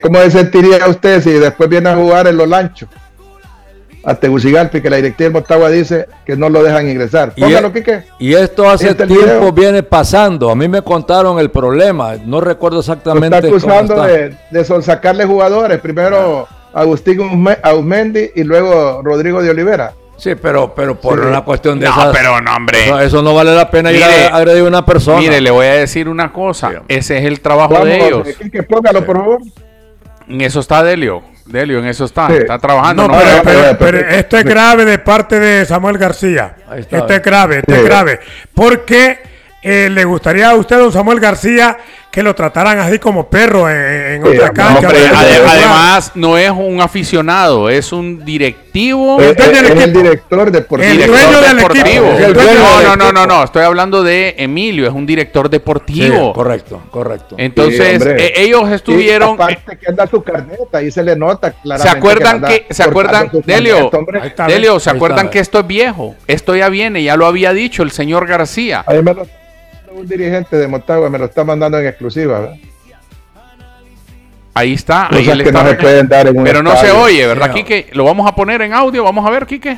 ¿Cómo se sentiría usted si después viene a jugar en Los Lanchos a Tegucigalpa, que la directiva del Motagua dice que no lo dejan ingresar? Póngalo, Quique. Y esto hace tiempo viene pasando. A mí me contaron el problema. No recuerdo exactamente. Lo está acusando de sonsacarle jugadores. Primero Agustín Auzmendi y luego Rodrigo de Olivera. Sí, pero por una cuestión de no, pero no, hombre. Eso no vale la pena ir a agredir a una persona. Mire, le voy a decir una cosa. Sí, ese es el trabajo de ellos. Quique, póngalo, por favor. En eso está Delio. Delio, en eso está. Sí. Está trabajando. No, pero esto es grave de parte de Samuel García. Esto es grave, es grave. Porque le gustaría a usted, don Samuel García, que lo trataran así como perro en otra cancha. Además, no es un aficionado, es un directivo. Es el director deportivo. El dueño del equipo. No. Estoy hablando de Emilio, es un director deportivo. Sí, correcto. Entonces, ellos estuvieron. Aparte que anda su carneta, ahí se le nota claramente. ¿Se acuerdan, Delio, ¿se acuerdan que esto es viejo? Esto ya viene, ya lo había dicho el señor García. Un dirigente de Motagua me lo está mandando en exclusiva, ¿verdad? Ahí está, ahí le está. No se pueden dar en pero no se oye, ¿verdad, no. Quique? Lo vamos a poner en audio, vamos a ver, Quique.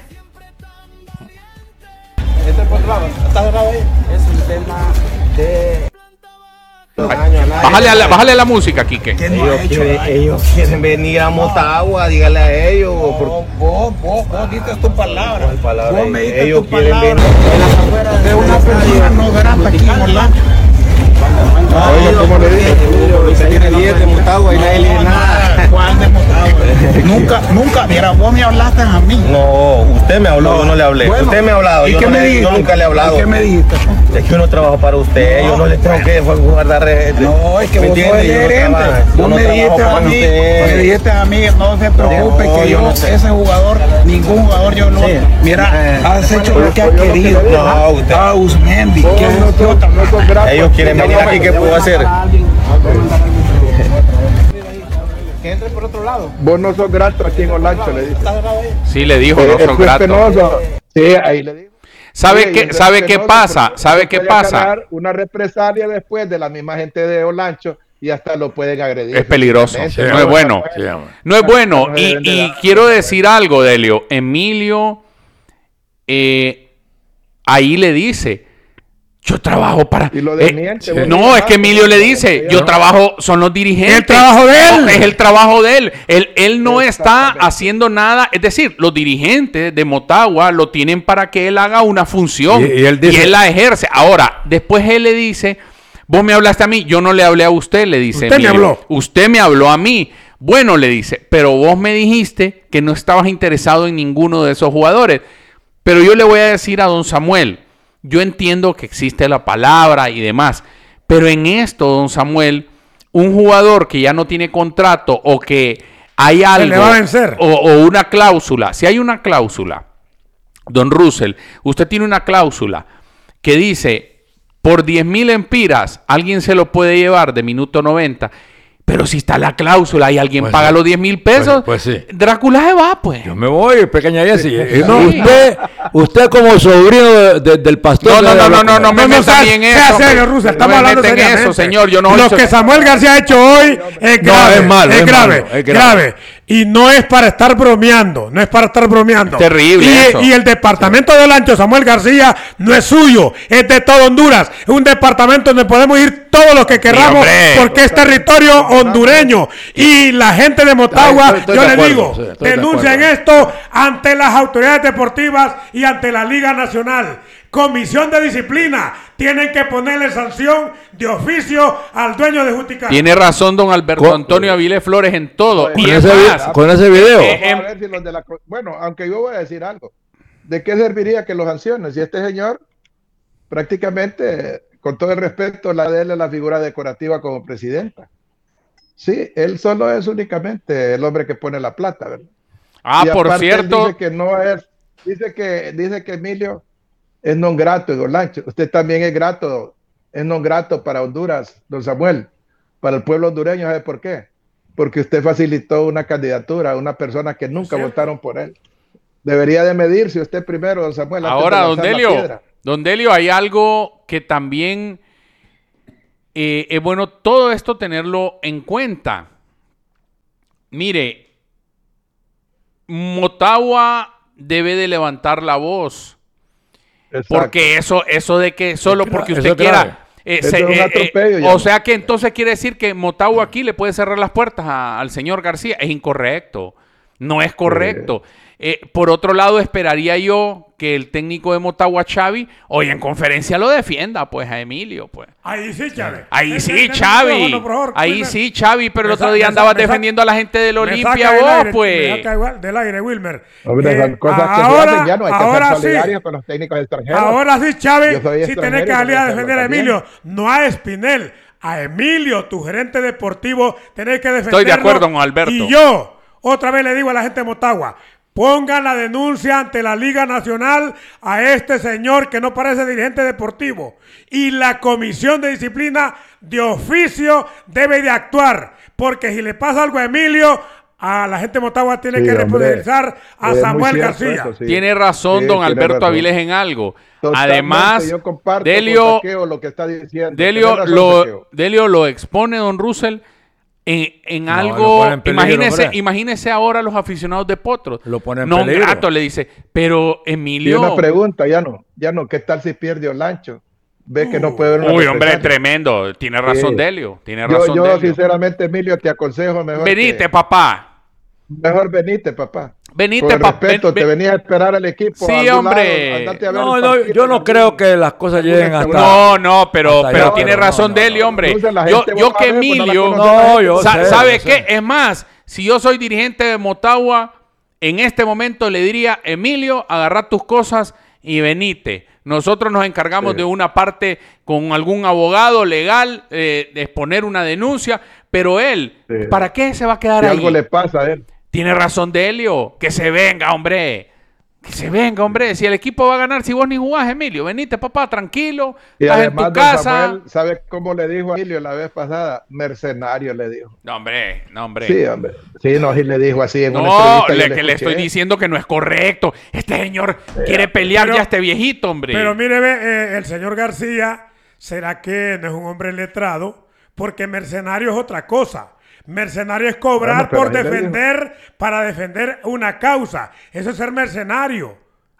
¿Está grabado ahí? Es un tema de... Bájale a la música, Quique. Ellos quieren venir a Motagua, dígale a ellos. Vos diste tu palabra. Vos me diste tu palabra. De una persona no grata aquí en Orlando. Oye, ¿cómo le dije? Usted tiene 10 de Motagua y nadie le dice nada. ¿Cuál de Motagua? Nunca, mira, vos me hablaste a mí. No, usted me habló, yo no le hablé. Usted me ha hablado, yo nunca le he hablado. ¿Qué me dijiste? Es que uno trabaja para usted, yo no le tengo que guardar redes. No, es que vos sos el gerente. Vos me dijiste a mí, no se preocupe que yo, ese jugador, ningún jugador yo no. Mira, has hecho lo que has querido. No, usted. Auzmendi, ellos quieren venir aquí, ¿qué puedo hacer? Que entre por otro lado. Vos no sos grato aquí en Olancho, le dice. Sí, le dijo, no son gratos. Sí, ahí le dijo. ¿Sabe qué pasa? ¿Sabe qué pasa? Una represalia después de la misma gente de Olancho y hasta lo pueden agredir. Es peligroso, no es bueno. No es bueno. Y quiero decir algo, Delio. Emilio, ahí le dice, yo trabajo para... Y lo desmiente, no, es que Emilio le dice, yo trabajo, son los dirigentes. El trabajo de él. Es el trabajo de él. Él no está haciendo nada. Es decir, los dirigentes de Motagua lo tienen para que él haga una función. Y él la ejerce. Ahora, después él le dice, vos me hablaste a mí, yo no le hablé a usted, le dice Emilio. Me habló. Usted me habló a mí. Bueno, le dice, pero vos me dijiste que no estabas interesado en ninguno de esos jugadores. Pero yo le voy a decir a don Samuel, yo entiendo que existe la palabra y demás, pero en esto, don Samuel, un jugador que ya no tiene contrato o que hay algo le va a vencer. O una cláusula, si hay una cláusula, don Russell, usted tiene una cláusula que dice, por 10,000 empiras, alguien se lo puede llevar de minuto 90, pero si está la cláusula y alguien paga los 10,000 pesos, pues sí. Drácula se va, pues. Yo me voy, pequeña Jessie. Usted como sobrino del pastor. No me meta a mí en eso. Sea serio, Russell, estamos hablando de eso, señor. Yo lo que Samuel García ha hecho hoy es grave. Es grave. Y no es para estar bromeando. Terrible eso. Y el departamento de Olancho, Samuel García, no es suyo. Es de todo Honduras. Es un departamento donde podemos ir todos los que queramos porque es territorio hondureño. Y la gente de Motagua, yo les digo, denuncien esto ante las autoridades deportivas y ante la Liga Nacional. Comisión de disciplina, tienen que ponerle sanción de oficio al dueño de Justicia. Tiene razón don Alberto Antonio Avilés Flores en todo. Con ese video. Bueno, aunque yo voy a decir algo. ¿De qué serviría que lo sancionen? Si este señor prácticamente, con todo el respeto, la de él es la figura decorativa como presidenta. Sí, él solo es únicamente el hombre que pone la plata, ¿verdad? Y por cierto. Dice que no es, dice que Emilio es non grato en Olancho. Usted también es non grato para Honduras, don Samuel, para el pueblo hondureño. ¿Sabe por qué? Porque usted facilitó una candidatura a una persona que nunca votaron por él. Debería de medirse usted primero, don Samuel. Ahora, don Delio, hay algo que también es bueno todo esto tenerlo en cuenta. Mire, Motagua debe de levantar la voz. Exacto. Porque eso de que solo porque usted eso es quiera... grave. Eso es un atropello, ya o no. sea que entonces quiere decir que Motagua aquí le puede cerrar las puertas al señor García. Es incorrecto. No es correcto. Por otro lado, esperaría yo que el técnico de Motagua, Xavi, hoy en conferencia lo defienda, pues, a Emilio, pues. Ahí sí, Xavi. Ahí sí, Xavi. Ahí sí, Xavi, pero el otro día andabas defendiendo a la gente del Olimpia, vos, pues. Me saca igual del aire, Wilmer. Hombre, son cosas que se hacen, ya no hay que ser solidarios con los técnicos extranjeros. Ahora sí, Yo Xavi, soy sí tenés extranjero que y salir a tengo que defender a hacerlo Emilio, no a Espinel. A Emilio, tu gerente deportivo, tenés que defenderlo. Estoy de acuerdo con Alberto. Y yo, otra vez le digo a la gente de Motagua, pongan la denuncia ante la Liga Nacional a este señor que no parece dirigente deportivo. Y la comisión de disciplina de oficio debe de actuar. Porque si le pasa algo a Emilio, a la gente de Motagua tiene Sí, que hombre, responsabilizar a es muy Samuel cierto García. eso, sí. Tiene razón, Sí, don tiene Alberto razón. Avilés, en algo. Totalmente, Además, yo comparto Delio, con Saqueo lo que está diciendo. Tiene razón, Saqueo. Delio lo expone, don Russell, en No, algo. lo pone en peligro, hombre. Imagínese ahora los aficionados de Potros. Lo pone en no peligro. grato, le dice. Pero Y Emilio. una pregunta, ya no, ¿qué tal si pierde Olancho? Ve que no puede ver una Uy, hombre, represalia. tremendo. Tiene razón, Sí. Delio. Tiene razón, Yo Delio. sinceramente, Emilio, te aconsejo mejor Venite, papá. mejor venite, papá. Venite, Con papá. respeto, te venías a esperar al equipo. Sí, a algún hombre. lado, andate a ver No, el no, partido yo en no algún- creo que las cosas lleguen hasta... No, pero Hasta allá, tiene pero razón no, no, Delio, no. hombre. Entonces, la Yo gente va a que ver, pues, no la Emilio. conoce No, yo sé, ¿Sabe yo qué? sé. Es más, si yo soy dirigente de Motagua, en este momento le diría, Emilio, agarra tus cosas y venite. Nosotros nos encargamos de una parte con algún abogado legal, de exponer una denuncia, pero él, Sí. ¿para qué se va a quedar Si ahí? algo le pasa a él. Tiene razón Delio, que se venga, hombre. Que se venga, hombre. Si el equipo va a ganar, si vos ni jugás, Emilio, venite, papá, tranquilo. Y Estás en además, tu don casa. Samuel, ¿sabe cómo le dijo a Emilio la vez pasada? Mercenario le dijo. No, hombre, no, hombre. Sí, hombre. Sí, no, sí le dijo así en una No, entrevista. yo que le estoy escuché. diciendo que no es correcto. Este señor quiere pelear pero- ya este viejito, hombre. Pero mire, ve, el señor García, ¿será que no es un hombre letrado? Porque mercenario es otra cosa. Mercenario es cobrar Bueno, pero por ahí le defender, para defender una causa. Eso es ser mercenario.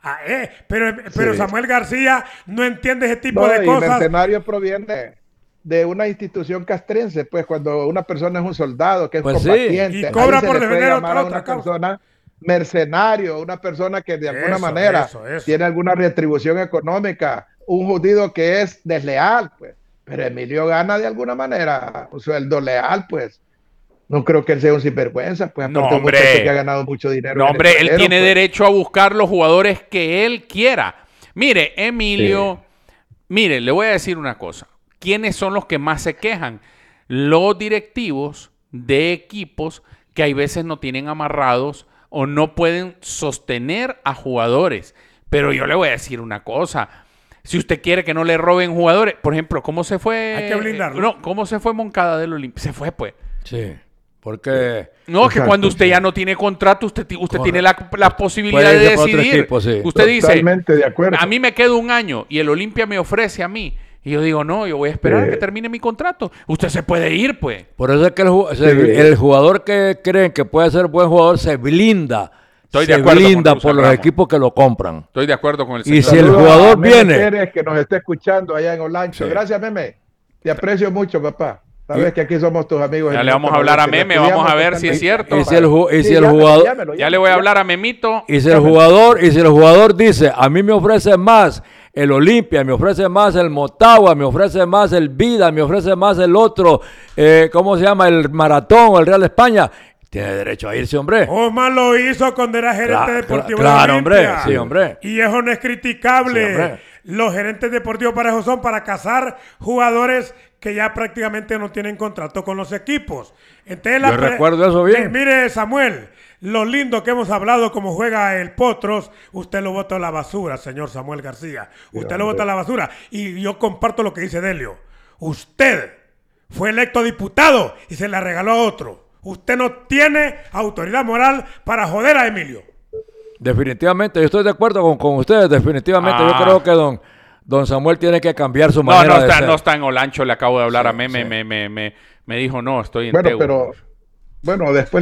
Pero Sí. Samuel García no entiende ese tipo No, de y cosas. mercenario proviene de una institución castrense, pues cuando una persona es un soldado que es Pues sí. combatiente, Y ahí cobra se por le puede defender llamar a otra una causa. persona mercenario, una persona que de alguna Eso, manera eso. tiene alguna retribución económica, un judío que es desleal, pues. Pero Emilio gana de alguna manera un sueldo leal, pues. No creo que él sea un sinvergüenza, pues. No, aparte un hombre. muchacho que ha ganado mucho dinero. No, en el hombre, él extranjero, tiene pues. derecho a buscar los jugadores que él quiera. Mire, Emilio, mire, le voy a decir una cosa. ¿Quiénes son los que más se quejan? Los directivos de equipos que hay veces no tienen amarrados o no pueden sostener a jugadores. Pero yo le voy a decir una cosa. Si usted quiere que no le roben jugadores, por ejemplo, ¿cómo se fue? Hay que blindarlo. No, ¿cómo se fue Moncada del Olimpia? Se fue, pues. Sí, porque... No, que Exacto, cuando usted sí. ya no tiene contrato, usted tiene la posibilidad Puede de irse para otro decidir. equipo, sí. Usted dice, Totalmente de acuerdo. a mí me queda un año y el Olimpia me ofrece a mí. Y yo digo, no, yo voy a esperar a que termine mi contrato. Usted se puede ir, pues. Por eso es que el jugador que creen que puede ser buen jugador se blinda. Estoy de se acuerdo con blinda Russell por los Ramos. equipos que lo compran. Estoy de acuerdo con el Y señor. si el Saludos jugador a Meme viene- Pérez, que nos está escuchando allá en Olancho. Sí. Gracias, Meme. Te aprecio mucho, papá. Sabes que aquí somos tus amigos. Ya en le vamos a Minuto hablar a Noticias. Meme, vamos a ver Estudiamos si es cierto. Y si el ju- y Sí, si el llámelo, jugador- llámelo, Ya le voy a hablar a Memito. Y si el jugador dice, a mí me ofrece más el Olimpia, me ofrece más el Motagua, me ofrece más el Vida, me ofrece más el otro, ¿cómo se llama? El Maratón o el Real España. Tiene derecho a irse, hombre. Osman lo hizo cuando era gerente deportivo de Claro, hombre. Olimpia. Sí, hombre. Y eso no es criticable. Sí, hombre. Los gerentes deportivos para eso son para cazar jugadores que ya prácticamente no tienen contrato con los equipos. Entonces, Yo recuerdo eso bien. Mire, Samuel, lo lindo que hemos hablado como juega el Potros, usted lo bota a la basura, señor Samuel García. Usted lo bota a la basura. Y yo comparto lo que dice Delio. Usted fue electo diputado y se la regaló a otro. Usted no tiene autoridad moral para joder a Emilio. Definitivamente, yo estoy de acuerdo con ustedes, definitivamente. Ah. Yo creo que don Samuel tiene que cambiar su No, manera no de está, ser. no está en Olancho, le acabo de hablar Sí, a Meme, sí. me dijo, no, estoy en Bueno, Tegu. pero bueno, después